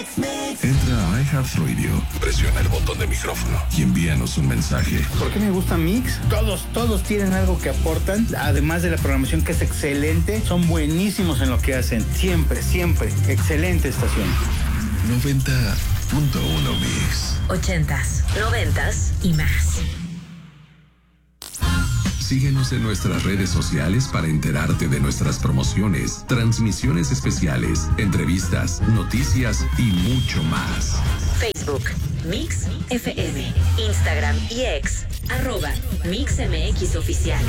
Entra a iHeartRadio, presiona el botón de micrófono y envíanos un mensaje. ¿Por qué me gusta Mix? Todos tienen algo que aportan, además de la programación que es excelente, son buenísimos en lo que hacen, siempre, excelente estación. 90.1 Mix. 80s, 90s y más. Síguenos en nuestras redes sociales para enterarte de nuestras promociones, transmisiones especiales, entrevistas, noticias y mucho más. Facebook, Mix FM, Instagram y X, @MixMX Oficial.